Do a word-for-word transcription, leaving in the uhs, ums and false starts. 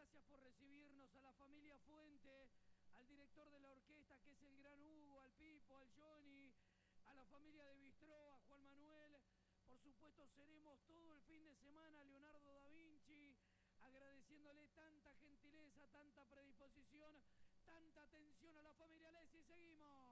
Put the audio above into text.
Gracias por recibirnos, a la familia Fuente, al director de la orquesta, que es el gran Hugo, al Pipo, al Johnny, a la familia de Bistró, a Juan Manuel. Por supuesto, seremos todo el fin de semana a Leonardo da Vinci, agradeciéndole tanta gentileza, tanta predisposición, tanta atención a la familia Alessi. Seguimos.